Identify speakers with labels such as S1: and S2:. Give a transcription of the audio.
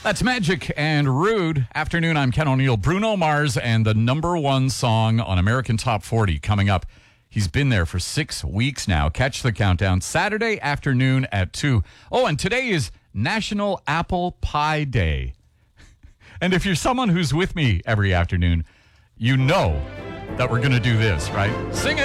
S1: That's Magic and Rude. Afternoon, I'm Ken O'Neill. Bruno Mars and the number one song on American Top 40 coming up. He's been there for 6 weeks now. Catch the countdown Saturday afternoon at 2. Oh, and today is National Apple Pie Day. And if you're someone who's with me every afternoon, you know that we're going to do this, right? Sing it.